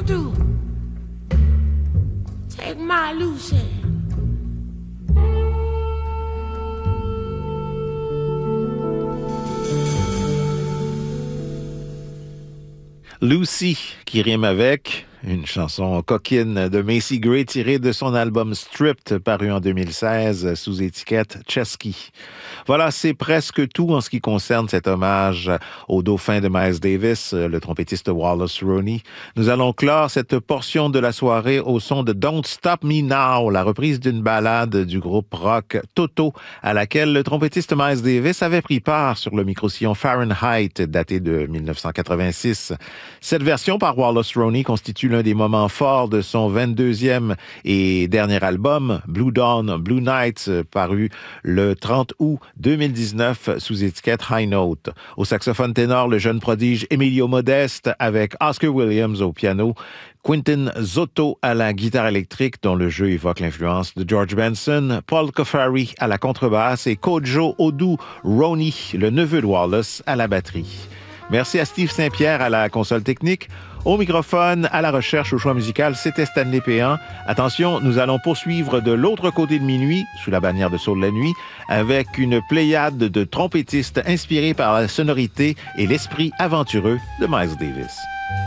do. Take my Lucy. Lucy, qui rime avec une chanson coquine de Macy Gray tirée de son album Stripped, paru en 2016 sous étiquette Chesky. Voilà, c'est presque tout en ce qui concerne cet hommage au dauphin de Miles Davis, le trompettiste Wallace Roney. Nous allons clore cette portion de la soirée au son de Don't Stop Me Now, la reprise d'une ballade du groupe rock Toto, à laquelle le trompettiste Miles Davis avait pris part sur le microsillon Fahrenheit, daté de 1986. Cette version par Wallace Roney constitue l'un des moments forts de son 22e et dernier album, Blue Dawn, Blue Nights, paru le 30 août 2019 sous étiquette High Note. Au saxophone ténor, le jeune prodige Emilio Modeste avec Oscar Williams au piano, Quentin Zotto à la guitare électrique dont le jeu évoque l'influence de George Benson, Paul Cafari à la contrebasse et Kojo Odu Roney, le neveu de Wallace, à la batterie. Merci à Steve Saint-Pierre à la console technique. Au microphone, à la recherche, au choix musical, c'était Stanley Péan. Attention, nous allons poursuivre de l'autre côté de minuit, sous la bannière de Saut de la nuit, avec une pléiade de trompettistes inspirés par la sonorité et l'esprit aventureux de Miles Davis.